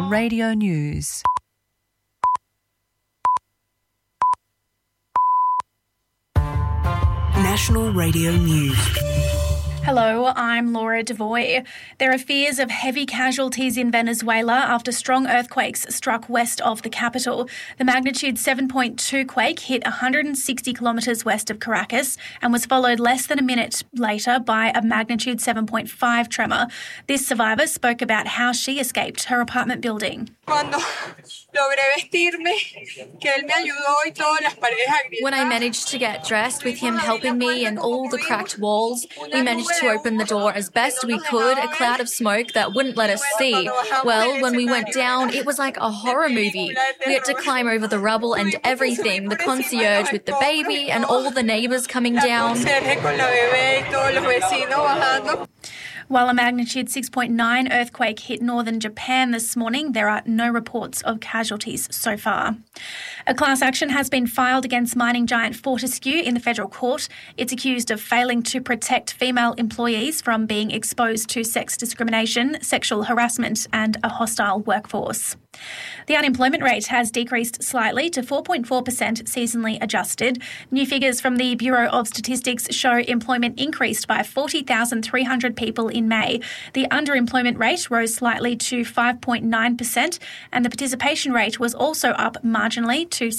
Radio News. National Radio News. Hello, I'm Laura Devoy. There are fears of heavy casualties in Venezuela after strong earthquakes struck west of the capital. The magnitude 7.2 quake hit 160 kilometres west of Caracas and was followed less than a minute later by a magnitude 7.5 tremor. This survivor spoke about how she escaped her apartment building. When I managed to get dressed with him helping me and all the cracked walls, we managed to open the door as best we could, a cloud of smoke that wouldn't let us see. Well, when we went down, it was like a horror movie. We had to climb over the rubble and everything, the concierge with the baby and all the neighbours coming down. While a magnitude 6.9 earthquake hit northern Japan this morning, there are no reports of casualties so far. A class action has been filed against mining giant Fortescue in the federal court. It's accused of failing to protect female employees from being exposed to sex discrimination, sexual harassment and a hostile workforce. The unemployment rate has decreased slightly to 4.4% seasonally adjusted. New figures from the Bureau of Statistics show employment increased by 40,300 people in May. The underemployment rate rose slightly to 5.9% and the participation rate was also up marginally to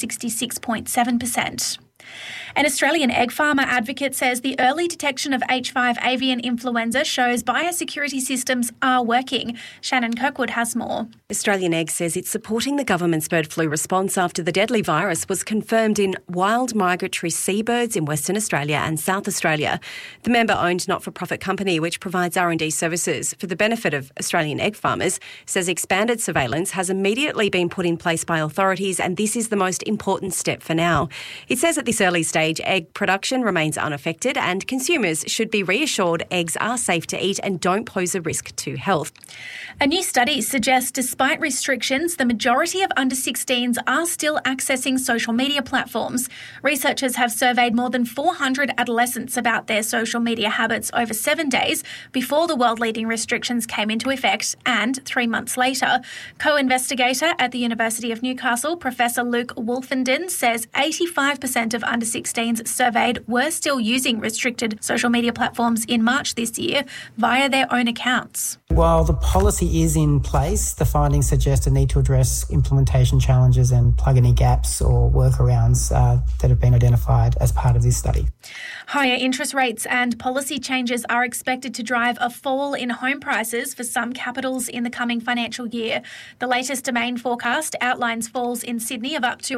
66.7%. An Australian egg farmer advocate says the early detection of H5 avian influenza shows biosecurity systems are working. Shannon Kirkwood has more. Australian Egg says it's supporting the government's bird flu response after the deadly virus was confirmed in wild migratory seabirds in Western Australia and South Australia. The member-owned not-for-profit company, which provides R&D services for the benefit of Australian egg farmers, says expanded surveillance has immediately been put in place by authorities and this is the most important step for now. It says at this early stage, egg production remains unaffected and consumers should be reassured eggs are safe to eat and don't pose a risk to health. A new study suggests despite restrictions, the majority of under-16s are still accessing social media platforms. Researchers have surveyed more than 400 adolescents about their social media habits over 7 days before the world-leading restrictions came into effect and 3 months later. Co-investigator at the University of Newcastle, Professor Luke Wolfenden, says 85% of under-16s surveyed were still using restricted social media platforms in March this year via their own accounts. While the policy is in place, the findings suggest a need to address implementation challenges and plug any gaps or workarounds that have been identified as part of this study. Higher interest rates and policy changes are expected to drive a fall in home prices for some capitals in the coming financial year. The latest Domain forecast outlines falls in Sydney of up to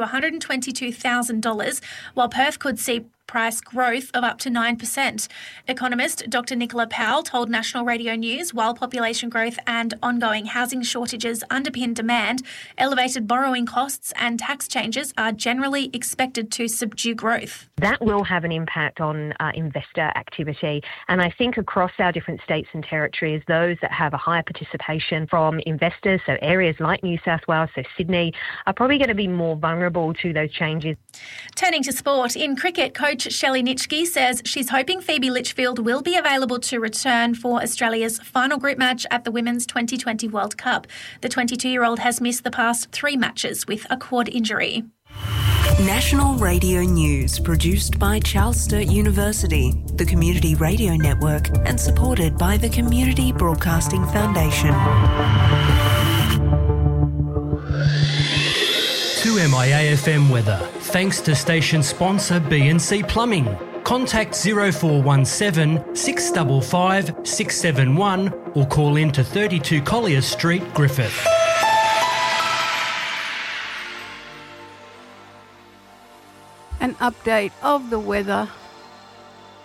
$122,000, while Perth could see price growth of up to 9%. Economist Dr. Nicola Powell told National Radio News while population growth and ongoing housing shortages underpin demand, elevated borrowing costs and tax changes are generally expected to subdue growth. That will have an impact on investor activity, and I think across our different states and territories, those that have a higher participation from investors, so areas like New South Wales, so Sydney, are probably going to be more vulnerable to those changes. Turning to sport, in cricket, coach Shelley Nitschke says she's hoping Phoebe Litchfield will be available to return for Australia's final group match at the Women's 2020 World Cup. The 22-year-old has missed the past 3 matches with a quad injury. National Radio News, produced by Charles Sturt University, the Community Radio Network, and supported by the Community Broadcasting Foundation. 2MIA-FM weather, thanks to station sponsor B&C Plumbing. Contact 0417 655 671 or call in to 32 Collier Street, Griffith. An update of the weather